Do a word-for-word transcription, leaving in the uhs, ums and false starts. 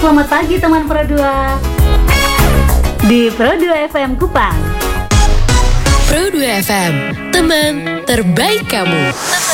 Selamat pagi teman Pro dua di Pro dua F M Kupang. Pro dua F M, teman terbaik kamu.